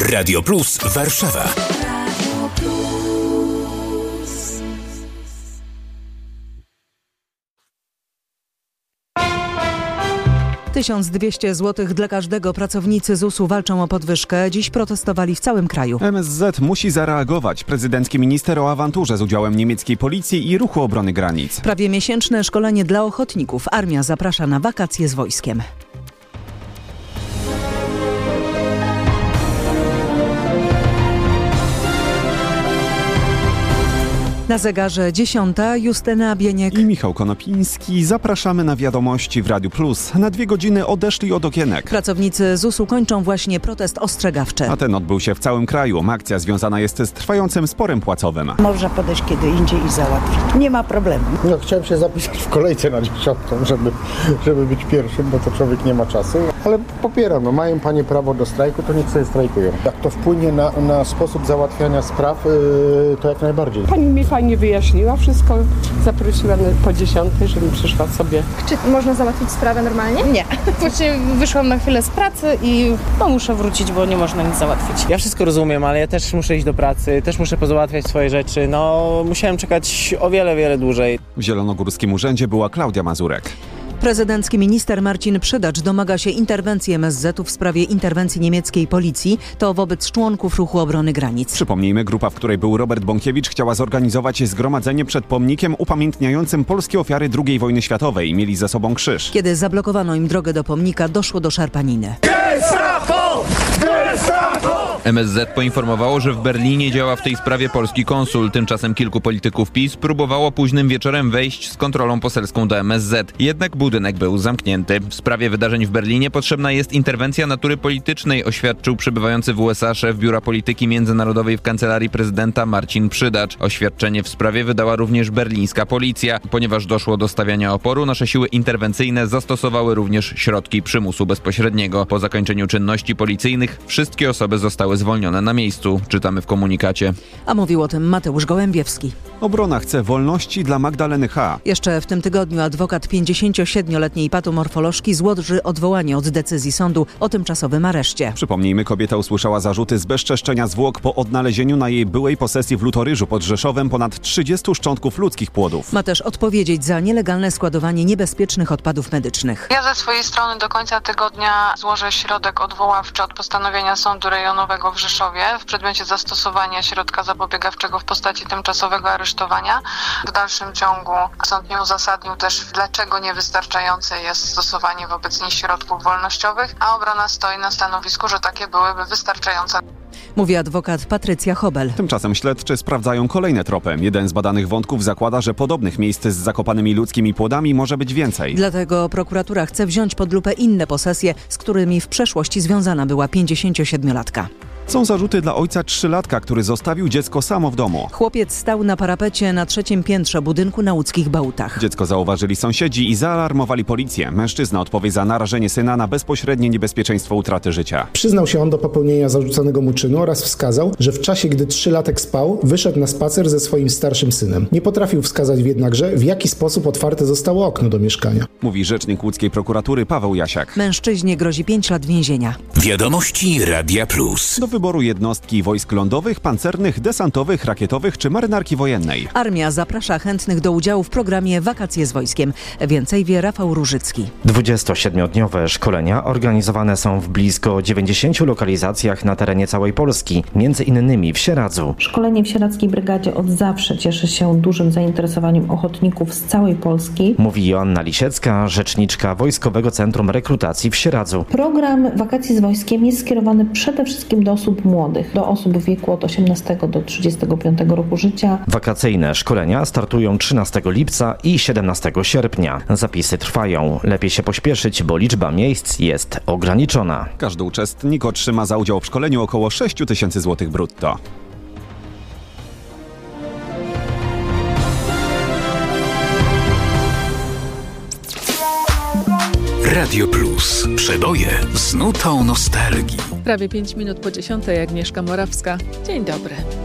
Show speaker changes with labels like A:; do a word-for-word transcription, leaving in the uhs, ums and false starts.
A: Radio Plus Warszawa.
B: tysiąc dwieście złotych dla każdego. Pracownicy zusu walczą o podwyżkę. Dziś protestowali w całym kraju.
C: M S Z musi zareagować. Prezydencki minister o awanturze z udziałem niemieckiej policji i Ruchu Obrony Granic.
B: Prawie miesięczne szkolenie dla ochotników. Armia zaprasza na wakacje z wojskiem. Na zegarze dziesiąta. Justyna Bieniek
C: i Michał Konopiński. Zapraszamy na wiadomości w Radiu Plus. Na dwie godziny odeszli od okienek.
B: Pracownicy zusu kończą właśnie protest ostrzegawczy.
C: A ten odbył się w całym kraju. Akcja związana jest z trwającym sporem płacowym.
D: Można podejść kiedy indziej i załatwić. Nie ma problemu.
E: No, chciałem się zapisać w kolejce na dziesiątą, żeby, żeby być pierwszym, bo to człowiek nie ma czasu. Ale popieram, no mają panie prawo do strajku, to niech sobie strajkują. Jak to wpłynie na, na sposób załatwiania spraw, yy, to jak najbardziej.
F: Pani mi fajnie wyjaśniła wszystko, zaprosiła po dziesiątej, żebym przyszła sobie.
G: Czy można załatwić sprawę normalnie?
H: Nie. Właśnie wyszłam na chwilę z pracy i no, muszę wrócić, bo nie można nic załatwić.
I: Ja wszystko rozumiem, ale ja też muszę iść do pracy, też muszę pozałatwiać swoje rzeczy. No, musiałem czekać o wiele, wiele dłużej.
C: W Zielonogórskim Urzędzie była Klaudia Mazurek.
B: Prezydencki minister Marcin Przydacz domaga się interwencji M S Z-u w sprawie interwencji niemieckiej policji. To wobec członków Ruchu Obrony Granic.
C: Przypomnijmy, grupa, w której był Robert Bąkiewicz, chciała zorganizować zgromadzenie przed pomnikiem upamiętniającym polskie ofiary drugiej wojny światowej. Mieli ze sobą krzyż.
B: Kiedy zablokowano im drogę do pomnika, doszło do szarpaniny.
J: M S Z poinformowało, że w Berlinie działa w tej sprawie polski konsul. Tymczasem kilku polityków PiS próbowało późnym wieczorem wejść z kontrolą poselską do M S Z. Jednak budynek był zamknięty. W sprawie wydarzeń w Berlinie potrzebna jest interwencja natury politycznej, oświadczył przybywający w U S A szef Biura Polityki Międzynarodowej w Kancelarii Prezydenta Marcin Przydacz. Oświadczenie w sprawie wydała również berlińska policja. Ponieważ doszło do stawiania oporu, nasze siły interwencyjne zastosowały również środki przymusu bezpośredniego. Po zakończeniu czynności policyjnych wszystkie osoby zostały zwolnione na miejscu, czytamy w komunikacie.
B: A mówił o tym Mateusz Gołębiewski.
C: Obrona chce wolności dla Magdaleny H.
B: Jeszcze w tym tygodniu adwokat pięćdziesięciosiedmioletniej patomorfolożki złoży odwołanie od decyzji sądu o tymczasowym areszcie.
C: Przypomnijmy, kobieta usłyszała zarzuty zbezczeszczenia zwłok po odnalezieniu na jej byłej posesji w Lutoryżu pod Rzeszowem ponad trzydziestu szczątków ludzkich płodów.
B: Ma też odpowiedzieć za nielegalne składowanie niebezpiecznych odpadów medycznych.
K: Ja ze swojej strony do końca tygodnia złożę środek odwoławczy od postanowienia Sądu Rejonowego w Rzeszowie w przedmiocie zastosowania środka zapobiegawczego w postaci tymczasowego aresztowania. W dalszym ciągu sąd nie uzasadnił też, dlaczego niewystarczające jest stosowanie wobec nich środków wolnościowych, a obrona stoi na stanowisku, że takie byłyby wystarczające.
B: Mówi adwokat Patrycja Hobel.
C: Tymczasem śledczy sprawdzają kolejne tropy. Jeden z badanych wątków zakłada, że podobnych miejsc z zakopanymi ludzkimi płodami może być więcej.
B: Dlatego prokuratura chce wziąć pod lupę inne posesje, z którymi w przeszłości związana była pięćdziesięciosiedmiolatka.
C: Są zarzuty dla ojca trzylatka, który zostawił dziecko samo w domu.
B: Chłopiec stał na parapecie na trzecim piętrze budynku na łódzkich Bałutach.
C: Dziecko zauważyli sąsiedzi i zaalarmowali policję. Mężczyzna odpowie za narażenie syna na bezpośrednie niebezpieczeństwo utraty życia.
L: Przyznał się on do popełnienia zarzucanego mu czynu oraz wskazał, że w czasie, gdy trzylatek spał, wyszedł na spacer ze swoim starszym synem. Nie potrafił wskazać jednakże, w jaki sposób otwarte zostało okno do mieszkania.
C: Mówi rzecznik łódzkiej prokuratury Paweł Jasiak.
B: Mężczyźnie grozi pięć lat więzienia.
A: Wiadomości Radia Plus.
C: Do wyboru jednostki wojsk lądowych, pancernych, desantowych, rakietowych czy marynarki wojennej.
B: Armia zaprasza chętnych do udziału w programie Wakacje z wojskiem. Więcej wie Rafał Różycki.
M: dwudziestosiedmiodniowe szkolenia organizowane są w blisko dziewięćdziesięciu lokalizacjach na terenie całej Polski, między innymi w Sieradzu.
N: Szkolenie w Sieradzkiej Brygadzie od zawsze cieszy się dużym zainteresowaniem ochotników z całej Polski.
M: Mówi Joanna Lisiecka, rzeczniczka Wojskowego Centrum Rekrutacji w Sieradzu.
N: Program Wakacji z wojskiem jest skierowany przede wszystkim do osób młodych, do osób w wieku od osiemnastego do trzydziestego piątego roku życia.
M: Wakacyjne szkolenia startują trzynastego lipca i siedemnastego sierpnia. Zapisy trwają. Lepiej się pośpieszyć, bo liczba miejsc jest ograniczona.
C: Każdy uczestnik otrzyma za udział w szkoleniu około sześć tysięcy złotych brutto.
A: Radio Plus. Przeboje z nutą nostalgii.
O: Prawie pięć minut po dziesiątej, Agnieszka Morawska. Dzień dobry.